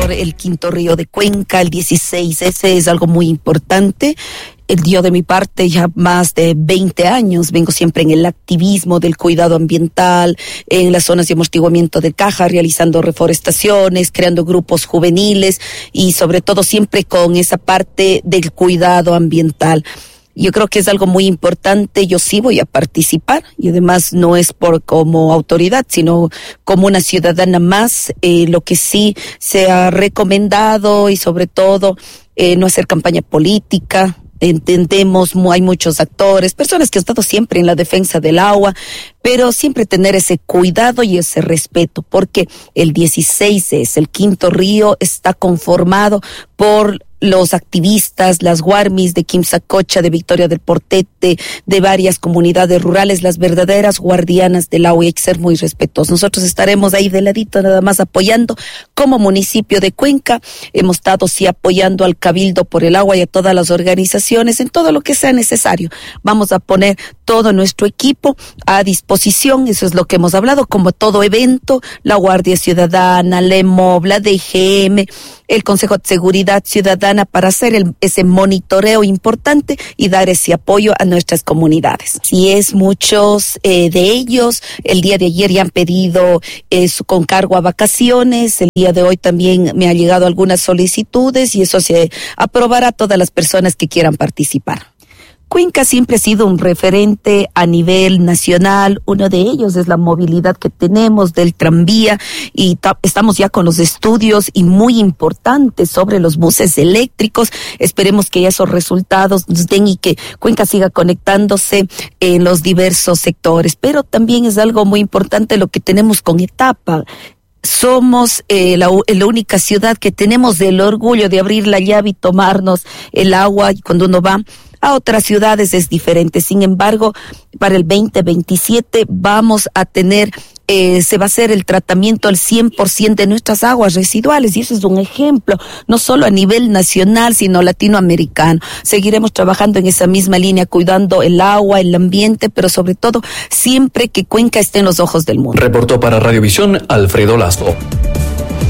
celebrar el quinto río de Cuenca, el 16, ese es algo muy importante. Yo de mi parte ya más de 20 años vengo siempre en el activismo del cuidado ambiental, en las zonas de amortiguamiento de caja, realizando reforestaciones, creando grupos juveniles y sobre todo siempre con esa parte del cuidado ambiental. Yo creo que es algo muy importante, yo sí voy a participar y además no es por como autoridad, sino como una ciudadana más. Lo que sí se ha recomendado y sobre todo no hacer campaña política. Entendemos, hay muchos actores, personas que han estado siempre en la defensa del agua, pero siempre tener ese cuidado y ese respeto, porque el 16 es el quinto río, está conformado por los activistas, las guarmis de Quimsacocha, de Victoria del Portete, de varias comunidades rurales, las verdaderas guardianas del agua, y hay que ser muy respetuosos. Nosotros estaremos ahí de ladito nada más apoyando. Como municipio de Cuenca hemos estado sí apoyando al Cabildo por el Agua y a todas las organizaciones en todo lo que sea necesario. Vamos a poner todo nuestro equipo a disposición, eso es lo que hemos hablado, como todo evento, la Guardia Ciudadana, la EMOB, la DGM, el Consejo de Seguridad Ciudadana, para hacer ese monitoreo importante y dar ese apoyo a nuestras comunidades. Si es muchos de ellos, el día de ayer ya han pedido con cargo a vacaciones, el día de hoy también me han llegado algunas solicitudes y eso se aprobará a todas las personas que quieran participar. Cuenca siempre ha sido un referente a nivel nacional, uno de ellos es la movilidad que tenemos del tranvía y estamos ya con los estudios y muy importantes sobre los buses eléctricos. Esperemos que esos resultados nos den y que Cuenca siga conectándose en los diversos sectores, pero también es algo muy importante lo que tenemos con Etapa. Somos la única ciudad que tenemos el orgullo de abrir la llave y tomarnos el agua, y cuando uno va a otras ciudades es diferente. Sin embargo, para el 2027 vamos a tener, se va a hacer el tratamiento al 100% de nuestras aguas residuales, y eso es un ejemplo, no solo a nivel nacional, sino latinoamericano. Seguiremos trabajando en esa misma línea, cuidando el agua, el ambiente, pero sobre todo siempre que Cuenca esté en los ojos del mundo. Reportó para Radiovisión Alfredo Lazo.